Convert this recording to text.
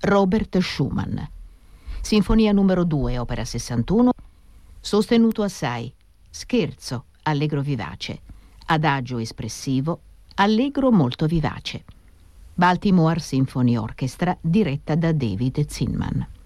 Robert Schumann. Sinfonia numero 2, opera 61, sostenuto assai, scherzo, allegro vivace, adagio espressivo, allegro molto vivace. Baltimore Symphony Orchestra, diretta da David Zinman.